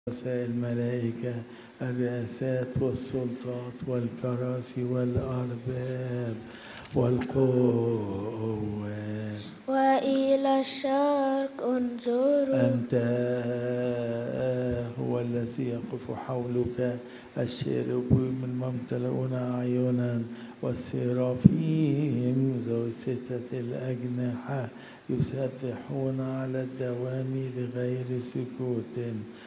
الملائكة الرئاسات والسلطات والكراسي والأرباب والقوات. وإلى الشرق انظروا. أنت هو الذي يقف حولك الشيروبيم الممتلئون أعينا والسرافيم ذوي 6 الأجنحة يسبحون على الدوام لغير سكوت.